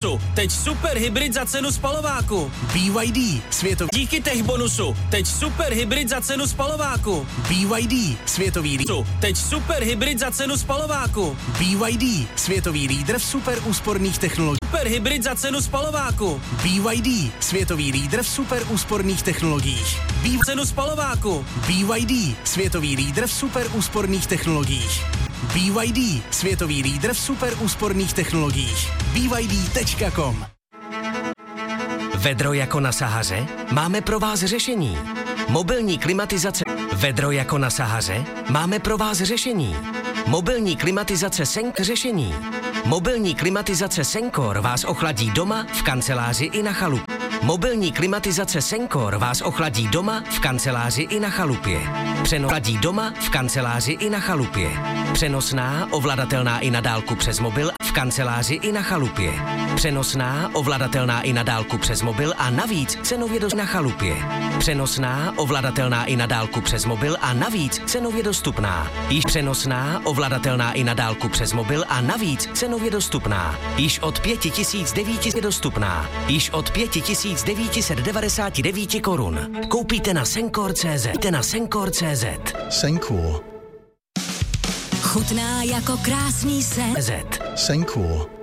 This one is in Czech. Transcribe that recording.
bonusu, teď super hybrid za cenu spalováku. BYD, světový. Díky tech bonusu, teď super hybrid za cenu spalováku. BYD, světový. Teď super hybrid za cenu spalováku. BYD, světový lídr v super úsporných technologiích. Super hybrid za cenu spalováku. BYD, světový lídr v super úsporných technologiích. Cenu spalováku. BYD, světový lídr v super úsporných technologiích. BYD, světový lídr v super úsporných technologiích. BYD.com. Vedro jako na Sahaře? Máme pro vás řešení. Mobilní klimatizace. Vedro jako na Sahaře? Máme pro vás řešení. Mobilní klimatizace Senk řešení. Mobilní klimatizace Senkor vás ochladí doma, v kanceláři i na chalupě. Mobilní klimatizace Senkor vás ochladí doma, v kanceláři i na chalupě. Přenosná doma, v kanceláři i na chalupě. Přenosná, ovladatelná i na dálku přes mobil, v kanceláři i na chalupě. Přenosná, ovladatelná i na dálku přes mobil a navíc cenově na chalupě. Přenosná, ovladatelná i na dálku přes mobil a navíc cenově dostupná. Již přenosná, ovladatelná i na dálku přes mobil a navíc cenově dostupná. Již od 5900 dostupná. Již od 5999 korun. Koupíte na Senkor.cz. Senkor. Chutná jako krásný sen. Senkor.